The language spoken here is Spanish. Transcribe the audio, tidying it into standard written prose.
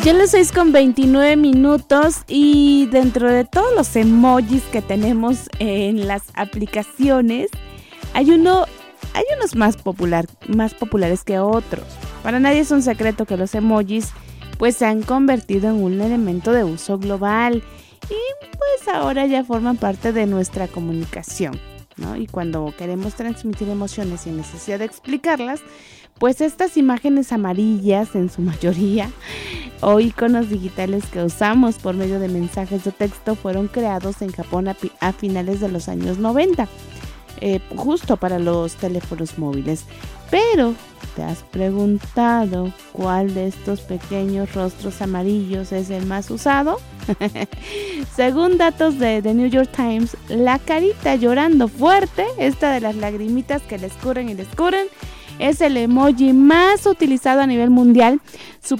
Ya las 6:29 y dentro de todos los emojis que tenemos en las aplicaciones, hay unos más populares que otros. Para nadie es un secreto que los emojis pues se han convertido en un elemento de uso global y pues ahora ya forman parte de nuestra comunicación, ¿no? Y cuando queremos transmitir emociones sin necesidad de explicarlas, pues estas imágenes amarillas en su mayoría o iconos digitales que usamos por medio de mensajes de texto fueron creados en Japón a finales de los años 90, justo para los teléfonos móviles. Pero, ¿te has preguntado cuál de estos pequeños rostros amarillos es el más usado? Según datos de The New York Times, la carita llorando fuerte, esta de las lagrimitas que le escurren, es el emoji más utilizado a nivel mundial,